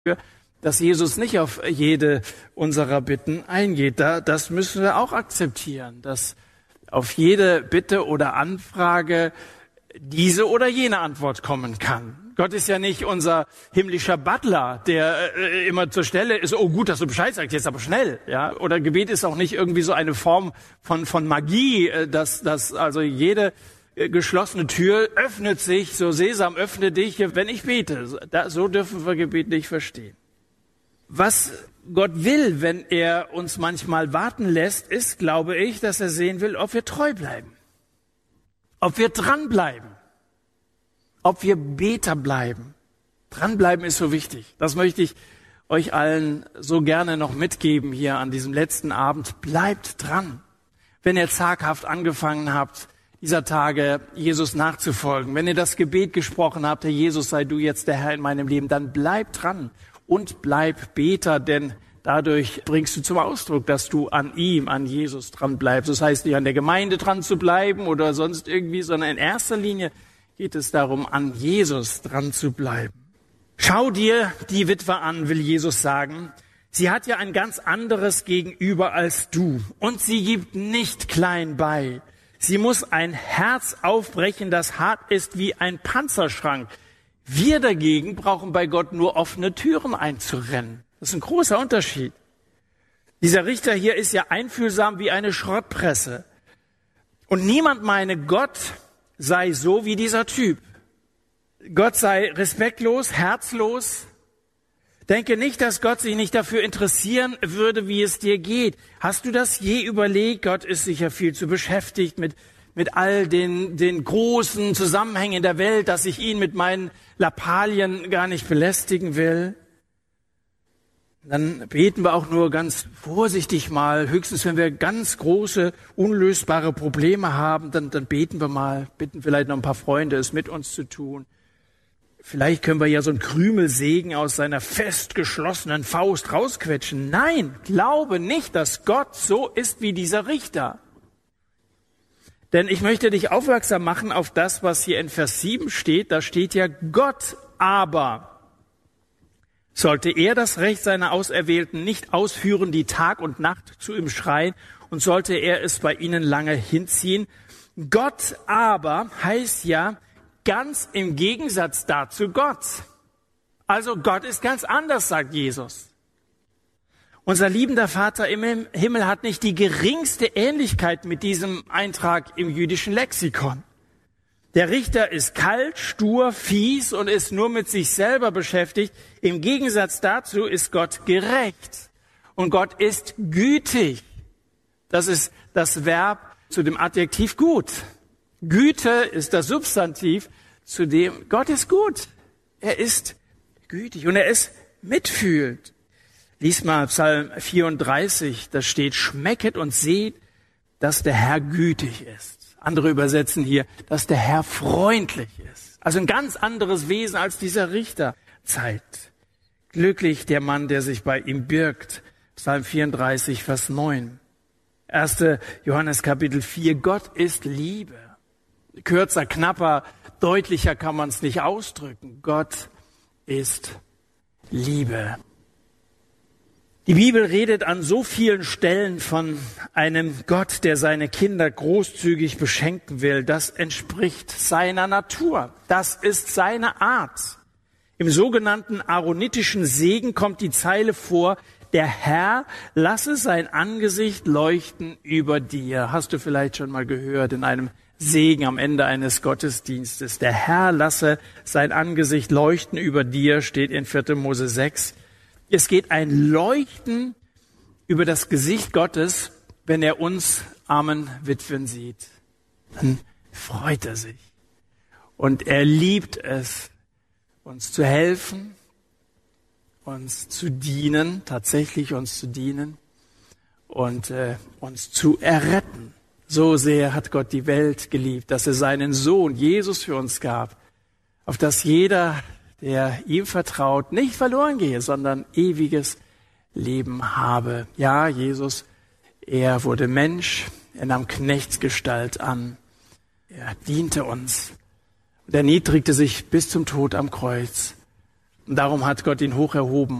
dass Jesus nicht auf jede unserer Bitten eingeht. Das müssen wir auch akzeptieren, dass auf jede Bitte oder Anfrage diese oder jene Antwort kommen kann. Gott ist ja nicht unser himmlischer Butler, der immer zur Stelle ist. Oh gut, dass du Bescheid sagst, jetzt aber schnell. Ja? Oder Gebet ist auch nicht irgendwie so eine Form von Magie, dass also jede geschlossene Tür öffnet sich, so Sesam, öffne dich, wenn ich bete. So dürfen wir Gebet nicht verstehen. Was Gott will, wenn er uns manchmal warten lässt, ist, glaube ich, dass er sehen will, ob wir treu bleiben, ob wir dranbleiben, ob wir Beter bleiben. Dranbleiben ist so wichtig. Das möchte ich euch allen so gerne noch mitgeben hier an diesem letzten Abend. Bleibt dran. Wenn ihr zaghaft angefangen habt, dieser Tage Jesus nachzufolgen, wenn ihr das Gebet gesprochen habt, Herr Jesus, sei du jetzt der Herr in meinem Leben, dann bleibt dran und bleib Beter, denn dadurch bringst du zum Ausdruck, dass du an ihm, an Jesus dran bleibst. Das heißt nicht an der Gemeinde dran zu bleiben oder sonst irgendwie, sondern in erster Linie geht es darum, an Jesus dran zu bleiben. Schau dir die Witwe an, will Jesus sagen. Sie hat ja ein ganz anderes Gegenüber als du und sie gibt nicht klein bei. Sie muss ein Herz aufbrechen, das hart ist wie ein Panzerschrank. Wir dagegen brauchen bei Gott nur offene Türen einzurennen. Das ist ein großer Unterschied. Dieser Richter hier ist ja einfühlsam wie eine Schrottpresse. Und niemand meine, Gott sei so wie dieser Typ. Gott sei respektlos, herzlos. Denke nicht, dass Gott sich nicht dafür interessieren würde, wie es dir geht. Hast du das je überlegt? Gott ist sicher viel zu beschäftigt mit all den großen Zusammenhängen der Welt, dass ich ihn mit meinen Lappalien gar nicht belästigen will. Dann beten wir auch nur ganz vorsichtig mal. Höchstens, wenn wir ganz große, unlösbare Probleme haben, dann beten wir mal, bitten vielleicht noch ein paar Freunde, es mit uns zu tun. Vielleicht können wir ja so einen Krümelsegen aus seiner fest geschlossenen Faust rausquetschen. Nein, glaube nicht, dass Gott so ist wie dieser Richter. Denn ich möchte dich aufmerksam machen auf das, was hier in Vers 7 steht. Da steht ja, Gott aber sollte er das Recht seiner Auserwählten nicht ausführen, die Tag und Nacht zu ihm schreien, und sollte er es bei ihnen lange hinziehen. Gott aber heißt ja, ganz im Gegensatz dazu Gott. Also Gott ist ganz anders, sagt Jesus. Unser liebender Vater im Himmel hat nicht die geringste Ähnlichkeit mit diesem Eintrag im jüdischen Lexikon. Der Richter ist kalt, stur, fies und ist nur mit sich selber beschäftigt. Im Gegensatz dazu ist Gott gerecht und Gott ist gütig. Das ist das Verb zu dem Adjektiv gut. Güte ist das Substantiv, zu dem Gott ist gut. Er ist gütig und er ist mitfühlend. Lies mal Psalm 34, da steht, schmecket und seht, dass der Herr gütig ist. Andere übersetzen hier, dass der Herr freundlich ist. Also ein ganz anderes Wesen als dieser Richter zeigt. Glücklich der Mann, der sich bei ihm birgt. Psalm 34, Vers 9. 1. Johannes Kapitel 4, Gott ist Liebe. Kürzer, knapper, deutlicher kann man es nicht ausdrücken. Gott ist Liebe. Die Bibel redet an so vielen Stellen von einem Gott, der seine Kinder großzügig beschenken will. Das entspricht seiner Natur. Das ist seine Art. Im sogenannten aaronitischen Segen kommt die Zeile vor, der Herr lasse sein Angesicht leuchten über dir. Hast du vielleicht schon mal gehört in einem Segen am Ende eines Gottesdienstes. Der Herr lasse sein Angesicht leuchten über dir, steht in 4. Mose 6. Es geht ein Leuchten über das Gesicht Gottes, wenn er uns armen Witwen sieht. Dann freut er sich. Und er liebt es, uns zu helfen, uns zu dienen, tatsächlich uns zu dienen und uns zu erretten. So sehr hat Gott die Welt geliebt, dass er seinen Sohn Jesus für uns gab, auf dass jeder, der ihm vertraut, nicht verloren gehe, sondern ewiges Leben habe. Ja, Jesus, er wurde Mensch, er nahm Knechtsgestalt an, er diente uns und erniedrigte sich bis zum Tod am Kreuz. Und darum hat Gott ihn hoch erhoben.